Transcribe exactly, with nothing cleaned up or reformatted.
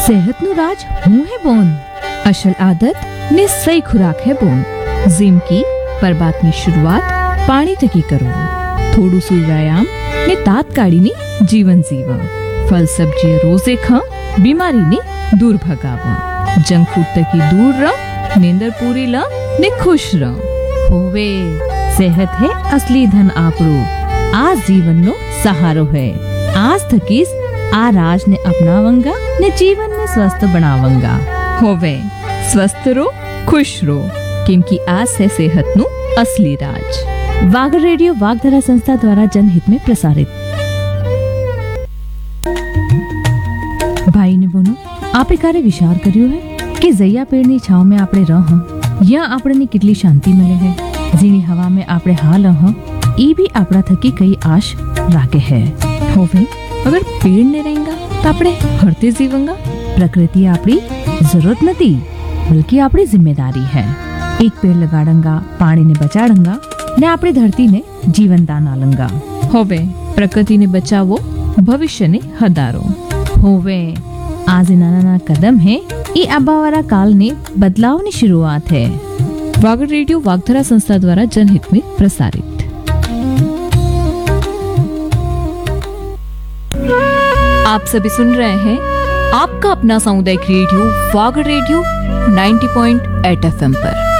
સેહતનું રાજ હું હે બોન, અસલ આદત ને સહી ખુરાક હે બોન. जिम की पर बातनी शुरुआत पानी थकी करो. थोड़ू सु व्यायाम ने तात्कालिनी जीवन जीवा. फल सब्जी रोजे खा, बीमारी ने दूर भगावा. जंक फूड तकी दूर रह, नींदर पूरी ला ने खुश रह. होवे सेहत है असली धन आपरो. आज जीवन नो सहारो है. आज थकीस आ राज ने अपनावंगा ने जीवन ने स्वस्थ बनावंगा. होवे स्वस्थ रो, खुश रो, क्योंकि आज है सेहत नु असली राज. वाग रेडियो वागधरा संस्था द्वारा जनहित में प्रसारित. भाई ने बोनो आपे क्यारे विचार कर्यो है कि जैया पेड़नी छाव में आपणे रह या आपणे कितली शांति मिले है. जीनी हवा में आपणे हाल ह ई भी आपड़ा थकी कई आश राखे है. होवे अगर पेड़ ने रहेगा तो आपणे हरते जीवंगा. प्रकृति आपड़ी जरूरत नहीं बल्कि आपड़ी जिम्मेदारी है. एक पेड़ लगाड़ंगा, पानी ने बचाड़ंगा ने आपणी धरती ने जीवन दान आलंगा. होवे प्रकृति ने बचावो, भविष्य ने हदारो. होवे आज नाना नाना कदम है ई आबावारा काल ने बदलाव की शुरुआत है. वाग रेडियो वागधरा संस्था द्वारा जनहित में प्रसारित. आप सभी सुन रहे हैं आपका अपना सामुदायिक रेडियो वाग रेडियो नब्बे पॉइंट आठ एफ एम पर.